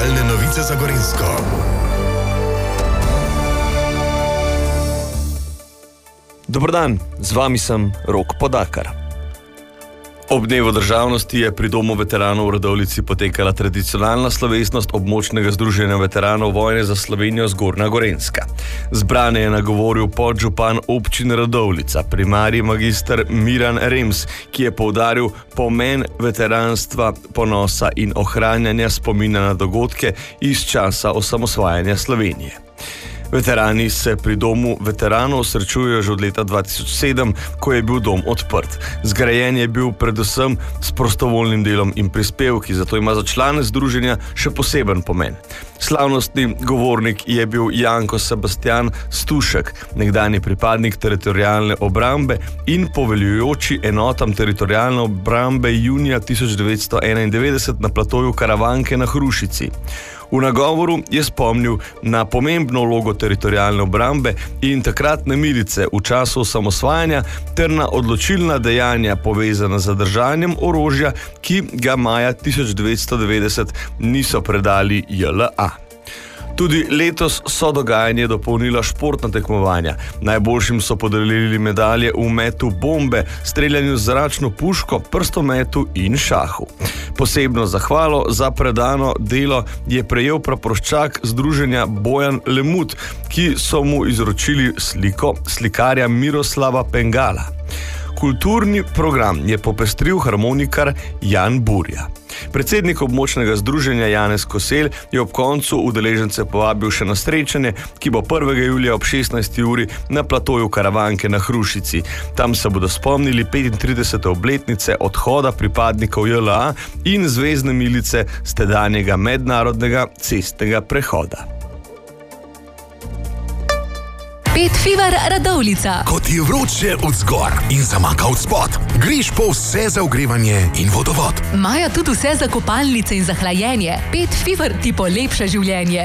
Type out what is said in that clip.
Aktualne novice za Gorenjsko. Dobrodan, z vami sem Rok Podakar. Ob dnevu državnosti je pri Domu veteranov v Radovljici potekala tradicionalna slovesnost območnega združenja veteranov vojne za Slovenijo Zgornja Gorenjska. Zbrane je nagovoril podžupan občine Radovljica, primarij magister Miran Rems, ki je poudaril pomen veteranstva, ponosa in ohranjanja spomina na dogodke iz časa osamosvajanja Slovenije. Veterani se pri Domu veteranov srečujejo že od leta 2007, ko je bil dom odprt. Zgrajen je bil predvsem s prostovoljnim delom in prispevki, zato ima za člane združenja še poseben pomen. Slavnostni govornik je bil Janko Sebastian Stušek, nekdanji pripadnik teritorialne obrambe in poveljujoči enotam teritorialne obrambe junija 1991 na platoju Karavanke na Hrušici. V nagovoru je spomnil na pomembno vlogo teritorialne obrambe in takratne milice v času osamosvajanja ter na odločilna dejanja povezana z zadržanjem orožja, ki ga maja 1990 niso predali JLA. Tudi letos so dogajanje dopolnila športna tekmovanja. Najboljšim so podelili medalje v metu bombe, streljanju z zračno puško, prstometu in šahu. Posebno zahvalo za predano delo je prejel praporščak združenja Bojan Lemut, ki so mu izročili sliko slikarja Miroslava Pengala. Kulturni program je popestril harmonikar Jan Burja. Predsednik območnega združenja Janez Kosel je ob koncu udeležence povabil še na srečanje, ki bo 1. julija ob 16. uri na platoju Karavanke na Hrušici. Tam se bodo spomnili 35. obletnice odhoda pripadnikov JLA in zvezne milice z tedanjega mednarodnega cestnega prehoda. Pet Fever Radovljica. Ko ti je vroče od zgor in zamaka od spod, greš po vse za ogrevanje in vodovod. Imajo tudi vse za kopalnice in za hlajenje. Pet Fever ti polepša življenje.